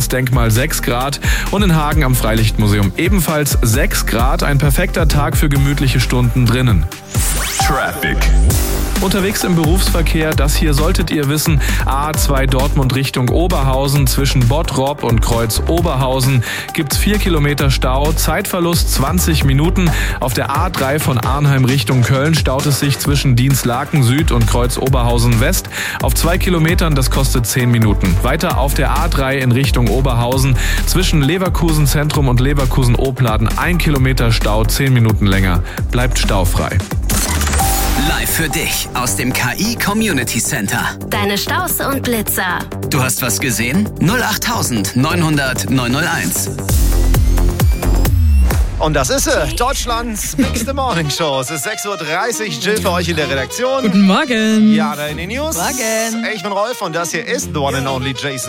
Naturschutzdenkmal 6 Grad und in Hagen am Freilichtmuseum ebenfalls 6 Grad. Ein perfekter Tag für gemütliche Stunden drinnen. Traffic. Unterwegs im Berufsverkehr, das hier solltet ihr wissen, A2 Dortmund Richtung Oberhausen, zwischen Bottrop und Kreuz Oberhausen gibt's 4 Kilometer Stau, Zeitverlust 20 Minuten. Auf der A3 von Arnheim Richtung Köln staut es sich zwischen Dienstlaken Süd und Kreuz Oberhausen West. Auf 2 Kilometern, das kostet 10 Minuten. Weiter auf der A3 in Richtung Oberhausen, zwischen Leverkusen Zentrum und Leverkusen Opladen 1 Kilometer Stau, 10 Minuten länger. Bleibt staufrei. Live für dich aus dem KI Community Center. Deine Staus und Blitzer. Du hast was gesehen? 08000 900 901. Und das ist sie, Deutschlands Bigste Morning Show. Es ist 6.30 Uhr, Jill für euch in der Redaktion. Guten Morgen. Jana in den News. Morgen. Ich bin Rolf und das hier ist The One and Only Jason.